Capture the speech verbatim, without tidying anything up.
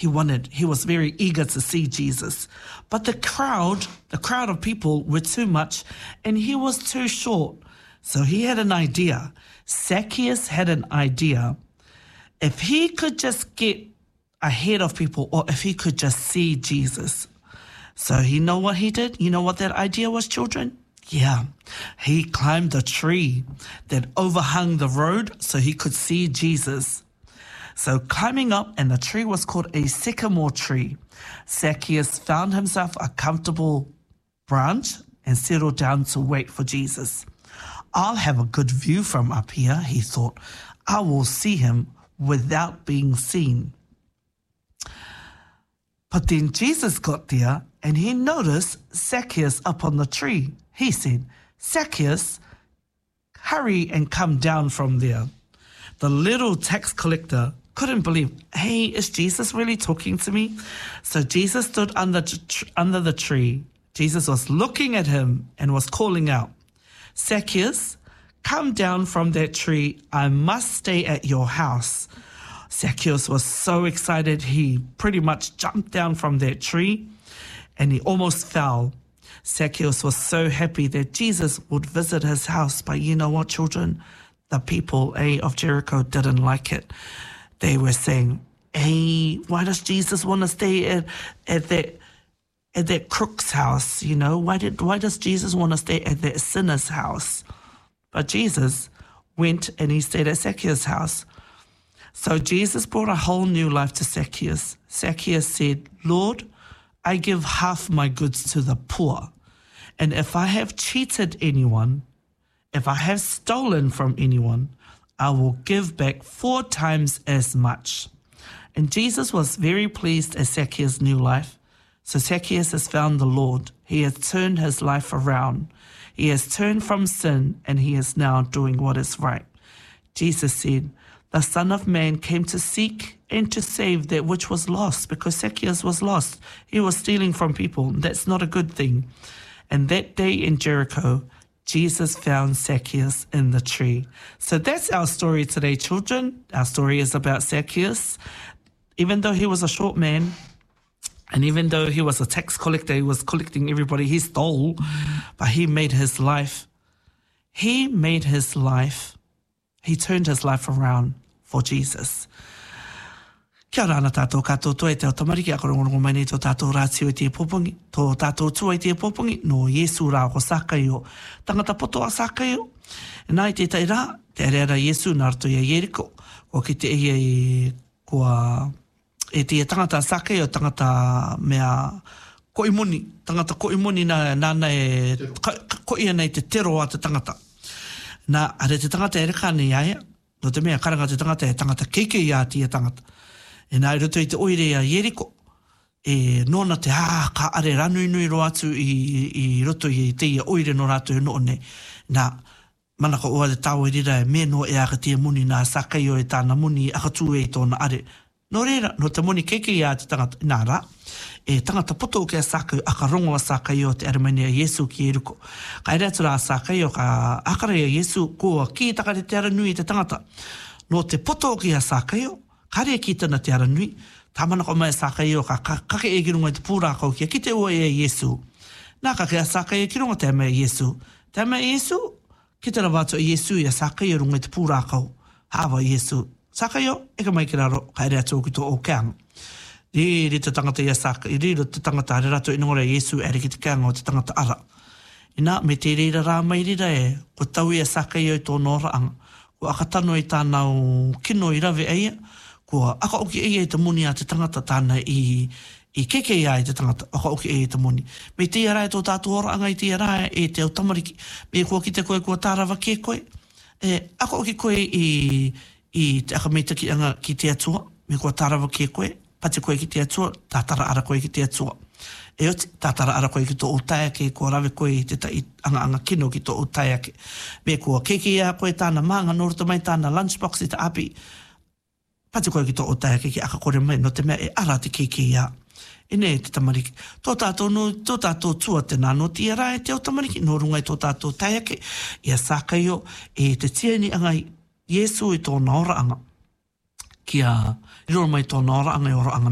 He wanted, he was very eager to see Jesus. But the crowd, the crowd of people were too much and he was too short. So he had an idea. Zacchaeus had an idea. If he could just get ahead of people or if he could just see Jesus. So you know what he did? You know what that idea was, children? Yeah, he climbed a tree that overhung the road so he could see Jesus. So climbing up, and the tree was called a sycamore tree, Zacchaeus found himself a comfortable branch and settled down to wait for Jesus. I'll have a good view from up here, he thought. I will see him without being seen. But then Jesus got there and he noticed Zacchaeus up on the tree. He said, Zacchaeus, hurry and come down from there. The little tax collector couldn't believe, hey, is Jesus really talking to me? So Jesus stood under, under the tree. Jesus was looking at him and was calling out, Zacchaeus, come down from that tree. I must stay at your house. Zacchaeus was so excited, he pretty much jumped down from that tree and he almost fell. Zacchaeus was so happy that Jesus would visit his house. But you know what, children? The people eh, of Jericho didn't like it. They were saying, hey, why does Jesus want to stay at, at that at that crook's house? You know, why did why does Jesus want to stay at that sinner's house? But Jesus went and he stayed at Zacchaeus' house. So Jesus brought a whole new life to Zacchaeus. Zacchaeus said, Lord, I give half my goods to the poor. And if I have cheated anyone, if I have stolen from anyone, I will give back four times as much. And Jesus was very pleased at Zacchaeus' new life. So Zacchaeus has found the Lord. He has turned his life around. He has turned from sin and he is now doing what is right. Jesus said, the Son of Man came to seek and to save that which was lost, because Zacchaeus was lost. He was stealing from people. That's not a good thing. And that day in Jericho, Jesus found Zacchaeus in the tree. So that's our story today, children. Our story is about Zacchaeus. Even though he was a short man, and even though he was a tax collector, he was collecting everybody, he stole, but he made his life. He made his life. He turned his life around for Jesus. Kia ora ana tātou katoa toi te o tamariki a korongo mai nei tō tātou rātio i te popongi, tō tātou tua i te popongi, no Yesu rā ko Sakaio. Tangata poto a Sakaio, nā i te tai rā, te areara Yesu nā rato ia Yeriko, ko ki te ia i kua, e te tangata Sakaio, tangata mea koimuni, tangata koimuni nā nāna e, koia nei te tero a te tangata. Nā, are te tangata e reka nei aia, no te mea karanga te tangata e tangata keike ia tia tangata. E nā roto i te oire a Yeriko, e nōna te hā, ka are ranui nui ro atu i, i roto i te ia oire no rātou no ne. Nā, manaka oa te tau e rira e me no e aka tia muni nā Sakaio e tāna muni aka tū e tōna are. No reira, no te muni keike ia te tangata, nā rā, e tangata poto o kia Sakaio, aka rongo a Sakaio te aramani a Yesu ki Yeriko. Ka ere atu rā Sakaio, ka akare a Yesu, kua ki taka te ara nui te tangata. No te poto o kia Sakaio, kare ki tana te ara nui, tamana ko mai Sakaio ka kake e kirunga te pūrā kau kia, ki te ua e Yesu. Nā ka kia Sakaio kirunga te ama e Yesu. Te ama e Yesu, ki tana wātua e Yesu i a Sakaio runga te pūrā kau. Hawa Yesu. Sakaio, eka mai ki raro, ka ere atu o ki tō o keanga. Riri te tangata i a Sakaio, riri te tangata are rato i ngora Yesu ere ki te keanga o te tangata ara. Ina, me te rira rā mai rira e, ko tau i a Sakaio i tō nora anga. Ko akatano i tānau kino i rawe eia, ko aka oki eia i te muni a te tangata tāna i, i keke ia i te tangata, aka oki eia i te muni. Me te rai tō tātou ora anga i te rai e te au tamariki, me kua ki te koe kua tārawa ke koe, e aka oki koe i, i te aka me taki anga ki te atua, me kua tārawa ke koe, pate koe ki te atua, tātara ara koe ki te atua. E oti, tātara ara koe ki tō utaiake, kua rawe koe i te tai anga anga kino ki tō utaiake. Me kua keke ia koe tāna maanga, norota mai tāna lunchbox i te api, pate koe ki tō utaiake ki aka kore mai, no te mea e ara te keke ia. E ne te tamariki. Tō tātou, no, tō tātou tua te nāno ti ara e te o tamariki, no rungai tō tātou taiake, ia Sakaio, e te tieni anga Yesu i tō naora anga. Kia, riro mai tō naora anga i oro anga